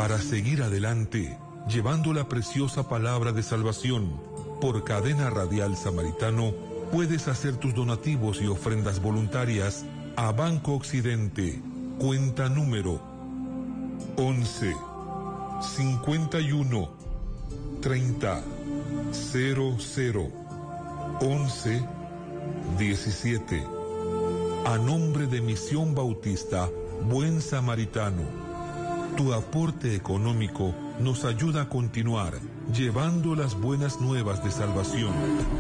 Para seguir adelante, llevando la preciosa palabra de salvación, por Cadena Radial Samaritano, puedes hacer tus donativos y ofrendas voluntarias a Banco Occidente, cuenta número 11 51 30 00 11 17. A nombre de Misión Bautista Buen Samaritano, tu aporte económico nos ayuda a continuar llevando las buenas nuevas de salvación.